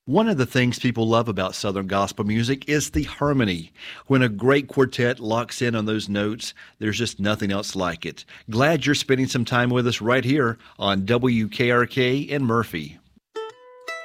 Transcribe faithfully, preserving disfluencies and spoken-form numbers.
One of the things people love about Southern gospel music is the harmony. When a great quartet locks in on those notes, there's just nothing else like it. Glad you're spending some time with us right here on W K R K in Murphy.